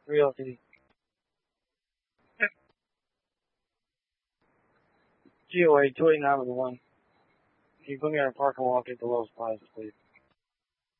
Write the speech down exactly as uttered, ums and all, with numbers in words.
three L T. G O A two eight nine one. Can you put me on a park and walk at the lowest price, please?